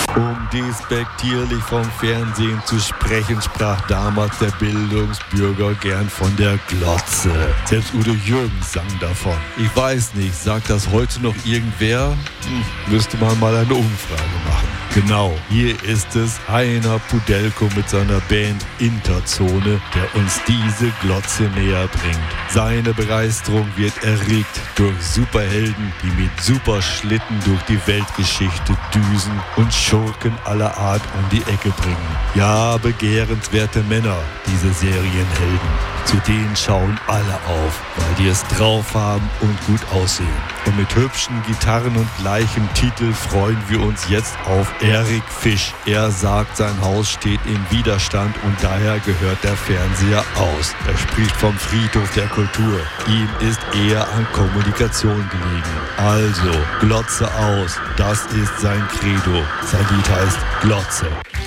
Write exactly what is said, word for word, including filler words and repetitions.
Um despektierlich vom Fernsehen zu sprechen, sprach damals der Bildungsbürger gern von der Glotze. Selbst Udo Jürgens sang davon. Ich weiß nicht, sagt das heute noch irgendwer? Hm, müsste man mal eine Umfrage machen. Genau, hier ist es Heiner Pudelko mit seiner Band Interzone, der uns diese Glotze näher bringt. Seine Begeisterung wird erregt durch Superhelden, die mit Superschlitten durch die Weltgeschichte düsen und Schurken aller Art um die Ecke bringen. Ja, begehrenswerte Männer, diese Serienhelden. Zu denen schauen alle auf, weil die es drauf haben und gut aussehen. Und mit hübschen Gitarren und gleichem Titel freuen wir uns jetzt auf Erik Fisch. Er sagt, sein Haus steht im Widerstand und daher gehört der Fernseher aus. Er spricht vom Friedhof der Kultur. Ihm ist eher an Kommunikation gelegen. Also, Glotze aus, das ist sein Credo. Sein Lied heißt Glotze.